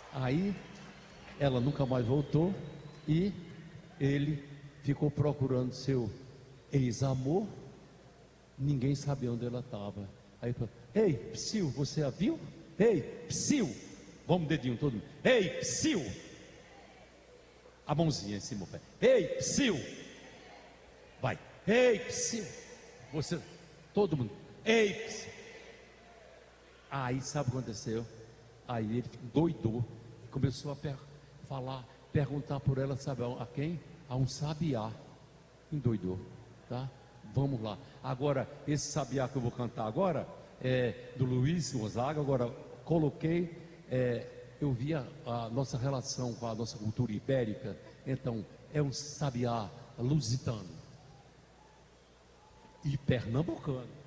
Aí ela nunca mais voltou e ele ficou procurando seu ex-amor, ninguém sabia onde ela estava. Aí falou: ei, Psyu, você a viu? Ei, Psyu, vamos dedinho todo mundo. Ei, Psyu, a mãozinha em cima do pé. Ei, Psyu, vai. Ei, Psyu, você, todo mundo. Ei, Psyu. Aí sabe o que aconteceu? Aí ele doidou e começou a falar, perguntar por ela, sabe a quem? A um sabiá. Endoidou, tá? Vamos lá. Agora, esse sabiá que eu vou cantar agora é do Luiz Gonzaga. Agora, coloquei, eu vi a nossa relação com a nossa cultura ibérica. Então, é um sabiá lusitano e pernambucano.